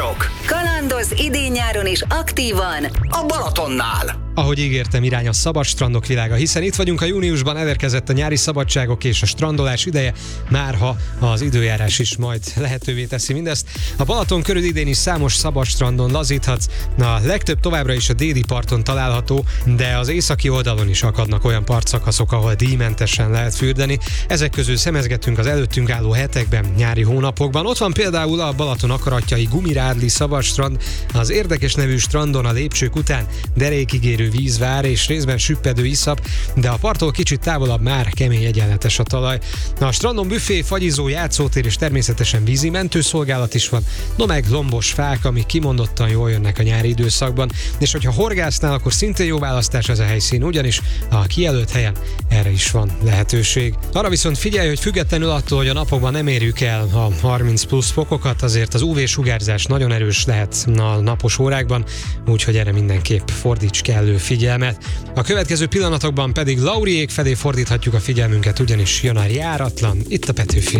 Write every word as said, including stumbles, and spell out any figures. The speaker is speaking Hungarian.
Kalandozások. Kalandoz idén-nyáron is aktívan A Balatonnál. Ahogy ígértem, irány a szabad strandok világa, hiszen itt vagyunk a júniusban, elérkezett a nyári szabadságok és a strandolás ideje, márha az időjárás is majd lehetővé teszi mindezt. A Balaton körül idén is számos szabad strandon lazíthatsz, a legtöbb továbbra is a déli parton található, de az északi oldalon is akadnak olyan partszakaszok, ahol díjmentesen lehet fürdeni. Ezek közül szemezgetünk az előttünk álló hetekben, nyári hónapokban. Ott van például a Balaton akaratjai Gumirádli szabad strand, az érdekes nevű strandon a lépcsők után derékigérő víz vár és részben süppedő iszap, de a parttól kicsit távolabb már kemény egyenletes a talaj. A strandon büfé, fagyizó, játszótér és természetesen vízi mentőszolgálat is van, no meg lombos fák, amik kimondottan jól jönnek a nyári időszakban, és hogyha horgásznál, akkor szintén jó választás ez a helyszín, ugyanis a kijelölt helyen erre is van lehetőség. Arra viszont figyelj, hogy függetlenül attól, hogy a napokban nem érjük el a harminc plusz fokokat, azért az ú vé-sugárzás nagyon erős lehet a napos órákban, úgyhogy erre mindenképp fordíts kellő figyelmet. A következő pillanatokban pedig Lauriék felé fordíthatjuk a figyelmünket, ugyanis jön a járatlan, itt a Petőfi.